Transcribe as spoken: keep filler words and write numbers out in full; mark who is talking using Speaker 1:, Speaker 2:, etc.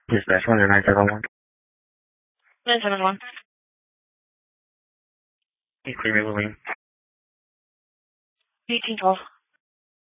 Speaker 1: Dispatch one nine seven one.
Speaker 2: nine seven one.
Speaker 1: Hey, Creamy William.
Speaker 2: eighteen twelve.